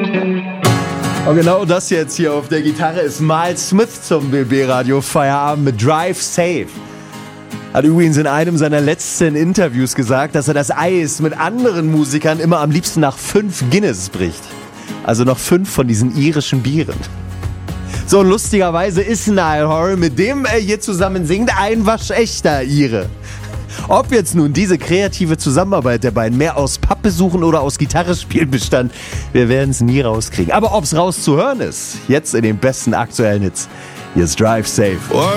Und genau das jetzt hier auf der Gitarre ist Miles Smith zum BB-Radio Feierabend mit Drive Safe. Hat übrigens in einem seiner letzten Interviews gesagt, dass er das Eis mit anderen Musikern immer am liebsten nach 5 Guinness bricht. Also noch 5 von diesen irischen Bieren. So, lustigerweise ist Niall Horan, mit dem er hier zusammen singt, ein waschechter Ire. Ob jetzt nun diese kreative Zusammenarbeit der beiden mehr aus Pappbesuchen oder aus Gitarrespielen bestand, wir werden es nie rauskriegen. Aber ob es rauszuhören ist, jetzt in den besten aktuellen Hits. Hier ist Drive Safe.